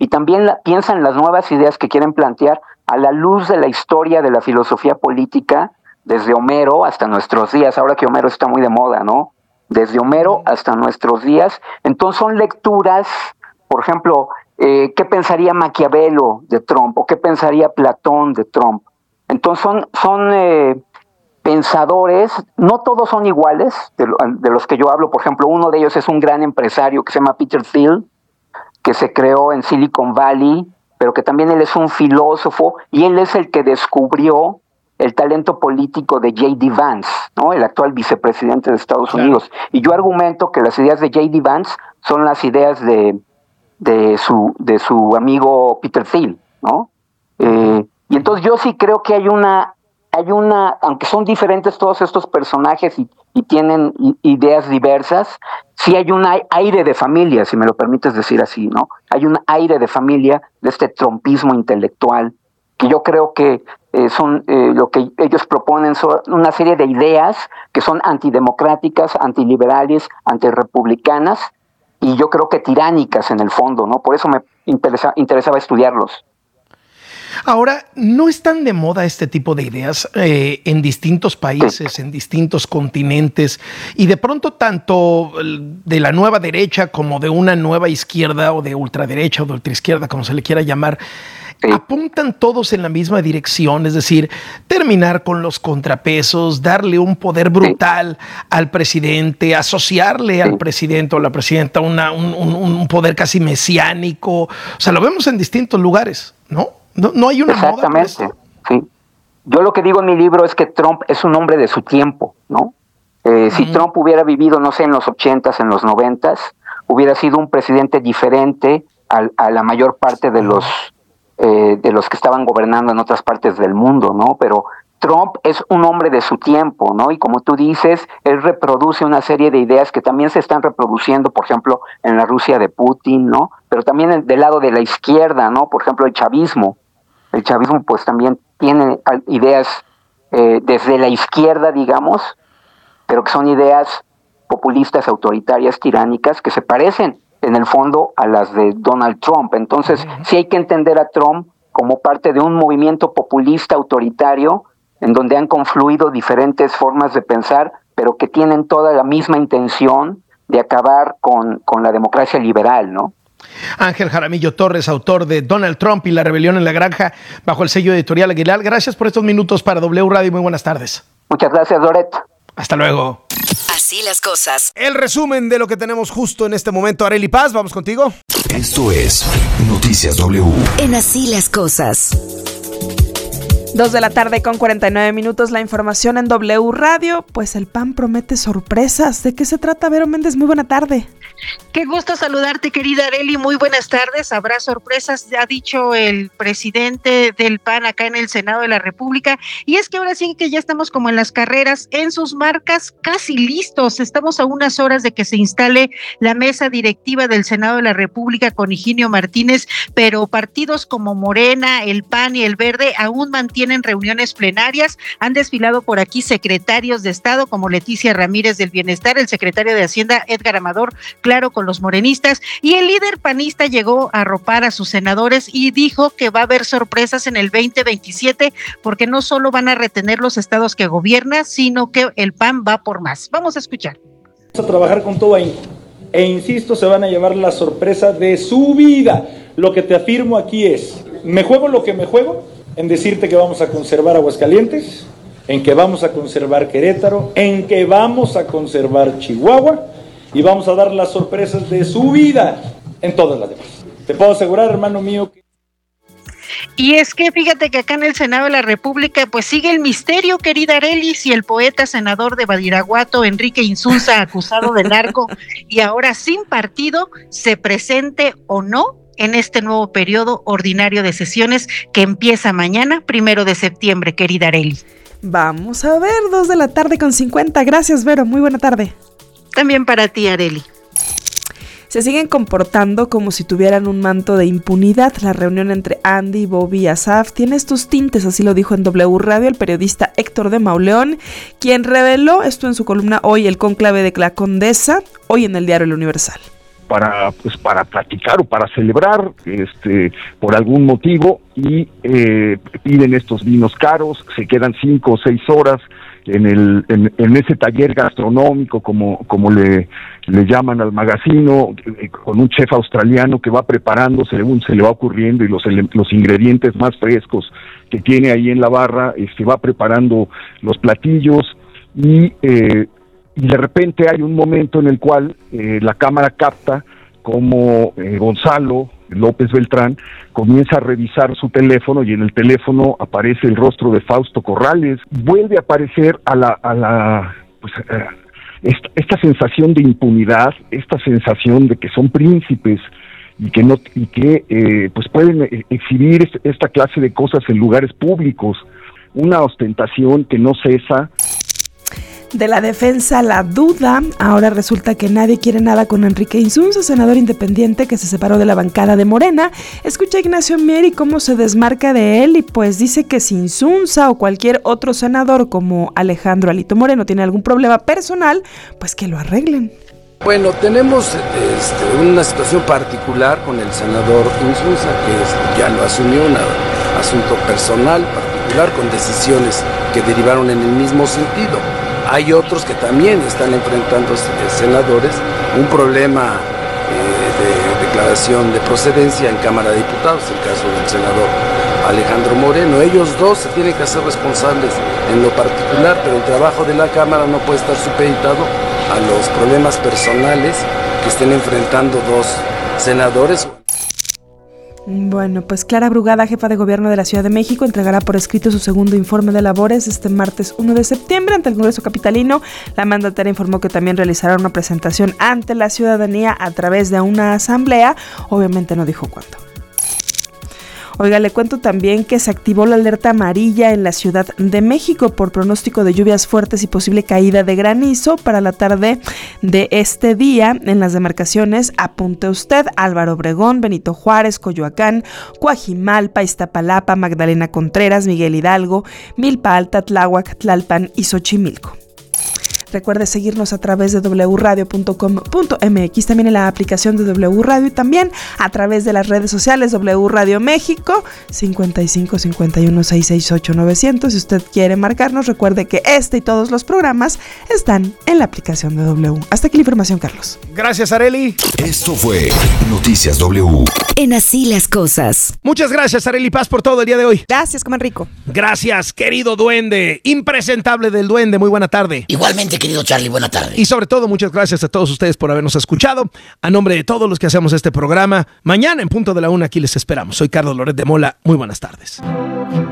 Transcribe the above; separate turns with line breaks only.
y también piensa en las nuevas ideas que quieren plantear a la luz de la historia de la filosofía política, desde Homero hasta nuestros días, ahora que Homero está muy de moda, ¿no? Desde Homero hasta nuestros días. Entonces son lecturas, por ejemplo, ¿qué pensaría Maquiavelo de Trump? ¿O qué pensaría Platón de Trump? Entonces son pensadores, no todos son iguales, de los que yo hablo. Por ejemplo, uno de ellos es un gran empresario que se llama Peter Thiel, que se creó en Silicon Valley, pero que también él es un filósofo, y él es el que descubrió el talento político de J.D. Vance, ¿no? El actual vicepresidente de Estados Unidos. Y yo argumento que las ideas de J.D. Vance son las ideas de su amigo Peter Thiel, ¿no? Y entonces yo sí creo que hay una, aunque son diferentes todos estos personajes y tienen ideas diversas, sí hay un aire de familia, si me lo permites decir así, ¿no? Hay un aire de familia de este trumpismo intelectual, que yo creo que son lo que ellos proponen, son una serie de ideas que son antidemocráticas, antiliberales, antirrepublicanas, y yo creo que tiránicas en el fondo, ¿no? Por eso me interesaba estudiarlos.
Ahora, ¿no están de moda este tipo de ideas en distintos países, en distintos continentes? Y de pronto, tanto de la nueva derecha como de una nueva izquierda, o de ultraderecha o de ultraizquierda, como se le quiera llamar, apuntan todos en la misma dirección, es decir, terminar con los contrapesos, darle un poder brutal al presidente, asociarle al presidente o la presidenta un poder casi mesiánico. O sea, lo vemos en distintos lugares, ¿no? No hay una moda.
Exactamente, sí. Yo lo que digo en mi libro es que Trump es un hombre de su tiempo, ¿no? Si Trump hubiera vivido, no sé, en los 80s, en los 90s, hubiera sido un presidente diferente a la mayor parte de los que estaban gobernando en otras partes del mundo, ¿no? Pero Trump es un hombre de su tiempo, ¿no? Y como tú dices, él reproduce una serie de ideas que también se están reproduciendo, por ejemplo, en la Rusia de Putin, ¿no? Pero también del lado de la izquierda, ¿no? Por ejemplo, el chavismo. El chavismo, pues, también tiene ideas desde la izquierda, digamos, pero que son ideas populistas, autoritarias, tiránicas, que se parecen en el fondo a las de Donald Trump. Entonces, sí hay que entender a Trump como parte de un movimiento populista autoritario en donde han confluido diferentes formas de pensar, pero que tienen toda la misma intención de acabar con la democracia liberal, ¿no?
Ángel Jaramillo Torres, autor de Donald Trump y la rebelión en la granja, bajo el sello editorial Aguilar. Gracias por estos minutos para W Radio. Muy buenas tardes.
Muchas gracias, Loret.
Hasta luego.
Así las cosas.
El resumen de lo que tenemos justo en este momento. Arely Paz, vamos contigo.
Esto es Noticias W.
En Así las cosas.
2:49 p.m, la información en W Radio. Pues el PAN promete sorpresas. ¿De qué se trata, Vero Méndez? Muy buena tarde.
Qué gusto saludarte, querida Arely. Muy buenas tardes. Habrá sorpresas, ha dicho el presidente del PAN acá en el Senado de la República. Y es que ahora sí que ya estamos como en las carreras, en sus marcas, casi listos. Estamos a unas horas de que se instale la mesa directiva del Senado de la República con Higinio Martínez, pero partidos como Morena, el PAN y el Verde aún mantienen reuniones plenarias. Han desfilado por aquí secretarios de Estado como Leticia Ramírez del Bienestar, el secretario de Hacienda Edgar Amador, claro, con los morenistas, y el líder panista llegó a arropar a sus senadores y dijo que va a haber sorpresas en el 2027 porque no solo van a retener los estados que gobierna, sino que el PAN va por más. Vamos a escuchar.
Vamos a trabajar con todo ahí. E insisto, se van a llevar la sorpresa de su vida. Lo que te afirmo aquí es, me juego lo que me juego, en decirte que vamos a conservar Aguascalientes, en que vamos a conservar Querétaro, en que vamos a conservar Chihuahua, y vamos a dar las sorpresas de su vida en todas las demás. Te puedo asegurar, hermano mío, que...
Y es que fíjate que acá en el Senado de la República pues sigue el misterio, querida Arely, si el poeta senador de Badiraguato, Enrique Insunza, acusado de narco y ahora sin partido, se presente o no en este nuevo periodo ordinario de sesiones que empieza mañana, 1 de septiembre, querida Arely.
Vamos a ver, 2:50. Gracias, Vero. Muy buena tarde.
También para ti, Arely.
Se siguen comportando como si tuvieran un manto de impunidad. La reunión entre Andy, Bobby y Asaf tiene estos tintes, así lo dijo en W Radio el periodista Héctor de Mauleón, quien reveló esto en su columna Hoy, el cónclave de la Condesa, hoy en el diario El Universal.
para platicar o para celebrar por algún motivo, y piden estos vinos caros, se quedan 5 o 6 horas en ese taller gastronómico, como le llaman al magazino, con un chef australiano que va preparando según se le va ocurriendo, y los ingredientes más frescos que tiene ahí en la barra, va preparando los platillos, y de repente hay un momento en el cual la cámara capta como Gonzalo López Beltrán comienza a revisar su teléfono, y en el teléfono aparece el rostro de Fausto Corrales. Vuelve a aparecer esta sensación de impunidad, esta sensación de que son príncipes y que pueden exhibir esta clase de cosas en lugares públicos, una ostentación que no cesa.
De la defensa la duda, ahora resulta que nadie quiere nada con Enrique Insunza, senador independiente que se separó de la bancada de Morena. Escucha a Ignacio Mier y cómo se desmarca de él, y pues dice que si Insunza o cualquier otro senador como Alejandro Alito Moreno tiene algún problema personal, pues que lo arreglen.
Bueno, tenemos una situación particular con el senador Insunza, que ya lo asumió, un asunto personal particular con decisiones que derivaron en el mismo sentido. Hay otros que también están enfrentando, senadores, un problema de declaración de procedencia en Cámara de Diputados, el caso del senador Alejandro Moreno. Ellos dos se tienen que hacer responsables en lo particular, pero el trabajo de la Cámara no puede estar supeditado a los problemas personales que estén enfrentando dos senadores.
Bueno, pues Clara Brugada, jefa de gobierno de la Ciudad de México, entregará por escrito su segundo informe de labores este martes 1 de septiembre ante el Congreso Capitalino. La mandataria informó que también realizará una presentación ante la ciudadanía a través de una asamblea. Obviamente no dijo cuándo. Oiga, le cuento también que se activó la alerta amarilla en la Ciudad de México por pronóstico de lluvias fuertes y posible caída de granizo para la tarde de este día en las demarcaciones. Apunte usted: Álvaro Obregón, Benito Juárez, Coyoacán, Coajimalpa, Iztapalapa, Magdalena Contreras, Miguel Hidalgo, Milpa Alta, Tláhuac, Tlalpan y Xochimilco. Recuerde seguirnos a través de wradio.com.mx, también en la aplicación de W Radio, y también a través de las redes sociales W Radio México, 55 51 668 900. Si usted quiere marcarnos, recuerde que este y todos los programas están en la aplicación de W. Hasta aquí la información, Carlos.
Gracias, Arely.
Esto fue Noticias W.
En Así las Cosas.
Muchas gracias, Arely Paz, por todo el día de hoy.
Gracias, coman rico.
Gracias, querido duende, impresentable del duende. Muy buena tarde.
Igualmente, querido Charlie, buena tarde.
Y sobre todo, muchas gracias a todos ustedes por habernos escuchado. A nombre de todos los que hacemos este programa, mañana en punto de la 1 aquí les esperamos. Soy Carlos Loret de Mola. Muy buenas tardes.